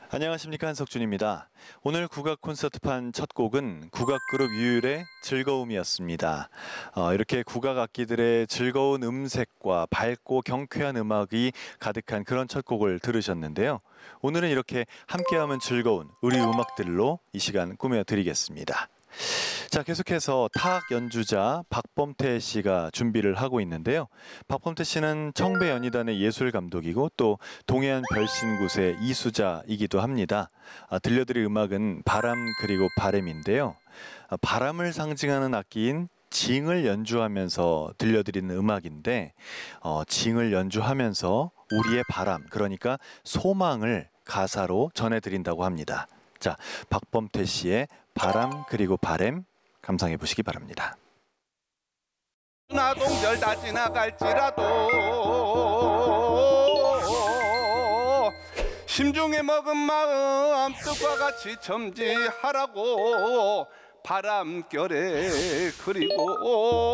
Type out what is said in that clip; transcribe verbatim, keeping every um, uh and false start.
안녕하십니까, 한석준입니다. 오늘 국악 콘서트판 첫 곡은 국악그룹 유율의 즐거움이었습니다. 어, 이렇게 국악 악기들의 즐거운 음색과 밝고 경쾌한 음악이 가득한 그런 첫 곡을 들으셨는데요. 오늘은 이렇게 함께하면 즐거운 우리 음악들로 이 시간 꾸며드리겠습니다. 자, 계속해서 타악 연주자 박범태 씨가 준비를 하고 있는데요. 박범태 씨는 청배연희단의 예술 감독이고 또 동해안 별신굿의 이수자이기도 합니다. 아, 들려드릴 음악은 바람 그리고 바램인데요. 아, 바람을 상징하는 악기인 징을 연주하면서 들려드리는 음악인데 어, 징을 연주하면서 우리의 바람, 그러니까 소망을 가사로 전해드린다고 합니다. 자, 박범태 씨의 바람 그리고 바램 감상해 보시기 바랍니다. 나동절 다 지나갈지라도 심중에 먹은 마음 뜻과 같이 첨지하라고 바람결에 그리고